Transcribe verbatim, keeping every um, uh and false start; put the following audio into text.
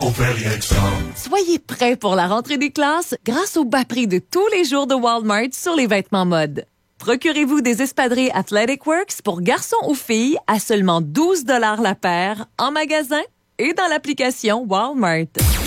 Ophélie Extra. Soyez prêts pour la rentrée des classes grâce au bas prix de tous les jours de Walmart sur les vêtements mode. Procurez-vous des espadrilles Athletic Works pour garçons ou filles à seulement douze dollars la paire en magasin et dans l'application Walmart.